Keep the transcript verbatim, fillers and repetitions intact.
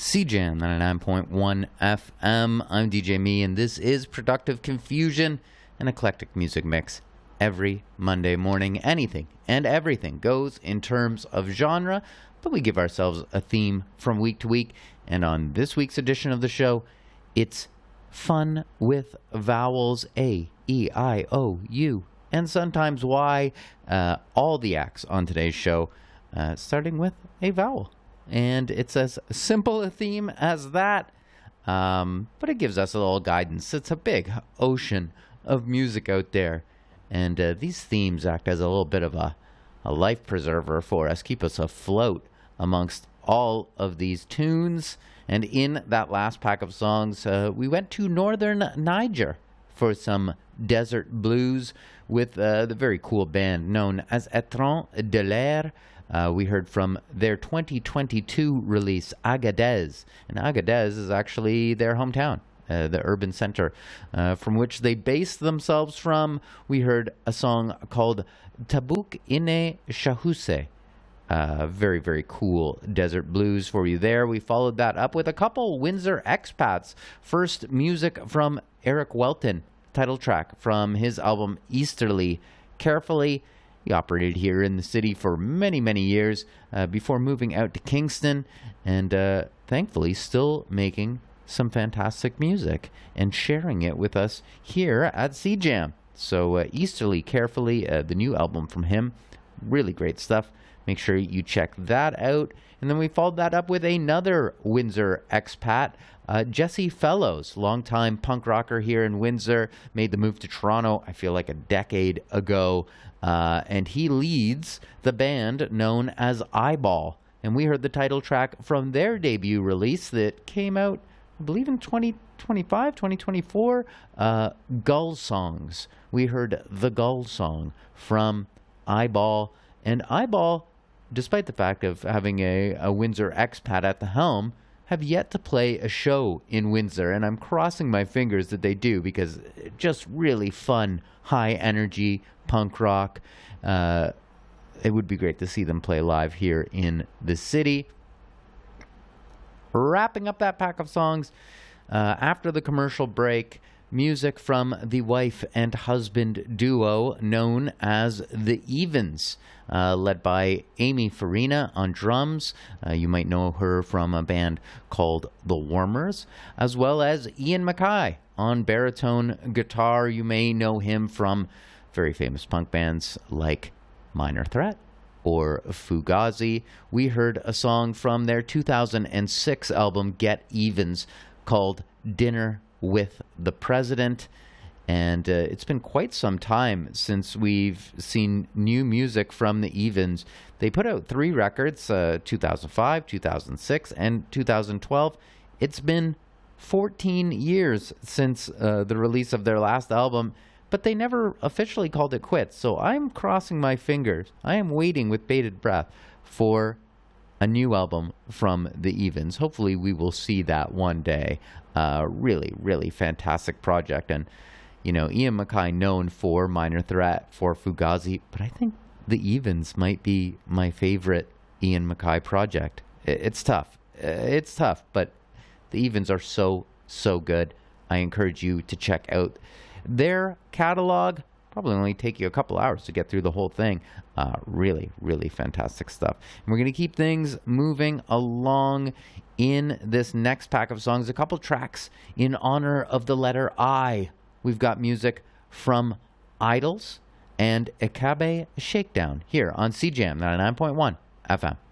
C Jam ninety-nine point one F M. I'm D J Me, and this is Productive Confusion, an eclectic music mix. Every Monday morning, anything and everything goes in terms of genre, but we give ourselves a theme from week to week. And on this week's edition of the show, it's fun with vowels A, E, I, O, U, and sometimes Y. Uh, all the acts on today's show, uh, starting with a vowel. And it's as simple a theme as that, um, but it gives us a little guidance. It's a big ocean of music out there. And uh, these themes act as a little bit of a, a life preserver for us, keep us afloat amongst all of these tunes. And in that last pack of songs, uh, we went to northern Niger for some desert blues with uh, the very cool band known as Étrange de l'Air. Uh, we heard from their twenty twenty-two release, Agadez. And Agadez is actually their hometown. Uh, the urban center uh, from which they based themselves from. We heard a song called Tabuk Ine Shahuse. Uh, very, very cool desert blues for you there. We followed that up with a couple Windsor expats. First, music from Eric Welton, title track from his album Easterly. Carefully, he operated here in the city for many, many years uh, before moving out to Kingston, and uh, thankfully still making some fantastic music and sharing it with us here at C Jam. So uh, Easterly, Carefully, uh, the new album from him, really great stuff. Make sure you check that out. And then we followed that up with another Windsor expat, uh, Jesse Fellows, longtime punk rocker here in Windsor, made the move to Toronto, I feel like a decade ago, uh, and he leads the band known as Eyeball. And we heard the title track from their debut release that came out, I believe in twenty twenty-five, twenty twenty-four, uh, Gull Songs. We heard the Gull Song from Eyeball. And Eyeball, despite the fact of having a, a Windsor expat at the helm, have yet to play a show in Windsor. And I'm crossing my fingers that they do, because just really fun, high energy punk rock. Uh, it would be great to see them play live here in the city. Wrapping up that pack of songs, uh, after the commercial break, music from the wife and husband duo known as The Evens, uh, led by Amy Farina on drums. Uh, you might know her from a band called The Warmers, as well as Ian MacKaye on baritone guitar. You may know him from very famous punk bands like Minor Threat or Fugazi. We heard a song from their two thousand six album Get Evens called Dinner with the President. And uh, it's been quite some time since we've seen new music from the Evens. They put out three records, uh, two thousand five, two thousand six, and two thousand twelve. It's been fourteen years since uh, the release of their last album, but they never officially called it quits. So I'm crossing my fingers. I am waiting with bated breath for a new album from the Evens. Hopefully we will see that one day. Uh, really, really fantastic project. And, you know, Ian MacKaye known for Minor Threat, for Fugazi, but I think the Evens might be my favorite Ian MacKaye project. It's tough. It's tough, but the Evens are so, so good. I encourage you to check out their catalog. Probably only take you a couple hours to get through the whole thing. Uh, really, really fantastic stuff. And we're going to keep things moving along in this next pack of songs. A couple tracks in honor of the letter I. We've got music from Idols and Ekabe Shakedown here on C Jam ninety-nine point one F M.